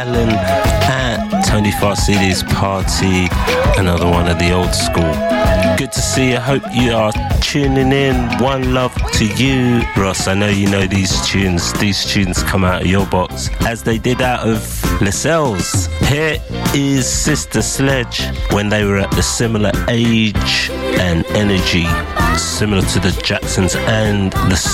Alan at Tony Farsidi's party, another one of the old school. Good to see you. Hope you are tuning in. One love to you, Ross. I know you know these tunes. These tunes come out of your box, as they did out of Lascelles. Here is Sister Sledge when they were at a similar age and energy, similar to the Jacksons and the